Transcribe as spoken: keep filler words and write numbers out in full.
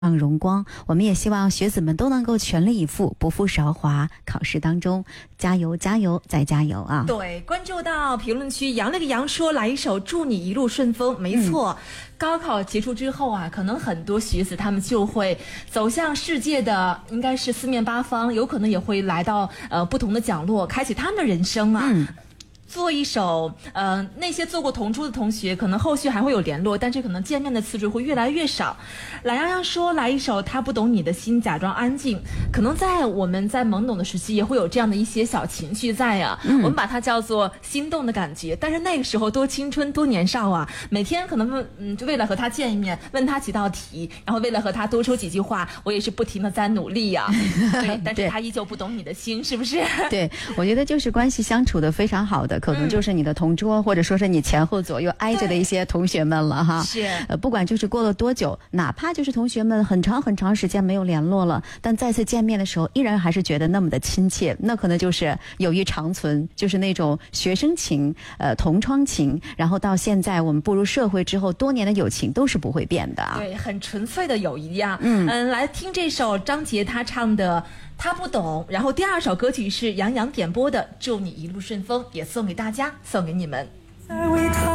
让荣光，我们也希望学子们都能够全力以赴，不负韶华，考试当中加油加油再加油啊！ 对，关注到评论区，杨那个杨说来一首祝你一路顺风，没错。嗯，高考结束之后啊，可能很多学子他们就会走向世界的应该是四面八方，有可能也会来到呃不同的角落，开启他们的人生啊。嗯，做一首呃那些做过同桌的同学可能后续还会有联络，但是可能见面的次数会越来越少。懒洋洋说来一首他不懂你的心，假装安静。可能在我们在懵懂的时期也会有这样的一些小情绪在啊，嗯，我们把它叫做心动的感觉。但是那个时候多青春多年少啊，每天可能问嗯就为了和他见一面，问他几道题，然后为了和他多说几句话，我也是不停的在努力啊。对，但是他依旧不懂你的心，是不是？ 对，我觉得就是关系相处的非常好的可能就是你的同桌，嗯，或者说是你前后左右挨着的一些同学们了哈。 是， 呃，不管就是过了多久，哪怕就是同学们很长很长时间没有联络了，但再次见面的时候，依然还是觉得那么的亲切。那可能就是友谊长存，就是那种学生情、呃同窗情，然后到现在我们步入社会之后，多年的友情都是不会变的啊。 对，很纯粹的友谊呀。嗯嗯，来听这首张杰他唱的。他不懂，然后第二首歌曲是杨洋点播的《祝你一路顺风》，也送给大家，送给你们。